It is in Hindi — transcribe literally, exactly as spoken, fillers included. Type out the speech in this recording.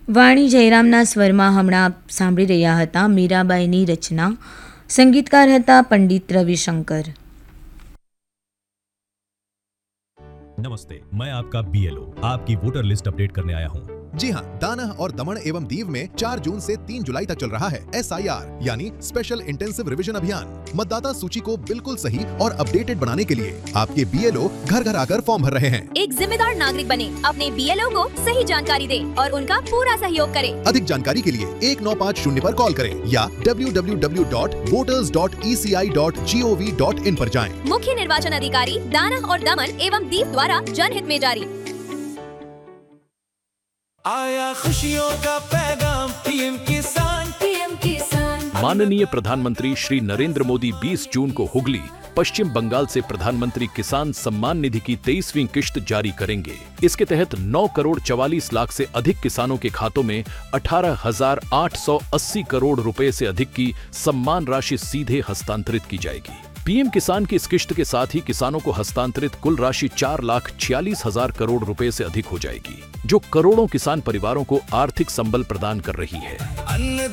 વાણી જયરામના સ્વરમાં હમણાં આપ સાંભળી રહ્યા હતા મીરાબાઈની રચના. સંગીતકાર હતા પંડિત રવિશંકર. नमस्ते, मैं आपका बीएलओ आपकी वोटर लिस्ट अपडेट करने आया हूँ. जी हाँ, दाना और दमन एवं दीव में चार जून से तीन जुलाई तक चल रहा है एस आई आर यानी स्पेशल इंटेंसिव रिवीजन अभियान. मतदाता सूची को बिल्कुल सही और अपडेटेड बनाने के लिए आपके बीएलओ घर घर आकर फॉर्म भर रहे हैं. एक जिम्मेदार नागरिक बने, अपने बीएलओ को सही जानकारी दे और उनका पूरा सहयोग करे. अधिक जानकारी के लिए एक नौ पाँच शून्य पर कॉल करें या W W W dot voters dot E C I dot G O V dot in पर जाएं. मुख्य निर्वाचन अधिकारी दाना और दमन एवं दीव द्वारा जनहित में जारी. आया खुशियों का पैगाम पीएम किसान पीएम किसान. माननीय प्रधानमंत्री श्री नरेंद्र मोदी बीस जून को हुगली, पश्चिम बंगाल से प्रधानमंत्री किसान सम्मान निधि की तेईसवीं किश्त जारी करेंगे. इसके तहत नौ करोड़ चवालीस लाख से अधिक किसानों के खातों में अठारह हजार आठ सौ अस्सी करोड़ रुपए से अधिक की सम्मान राशि सीधे हस्तांतरित की जाएगी. पीएम किसान की इस किश्त के साथ ही किसानों को हस्तांतरित कुल राशि चार लाख छियालीस हजार करोड़ रुपए से अधिक हो जाएगी, जो करोड़ों किसान परिवारों को आर्थिक संबल प्रदान कर रही है.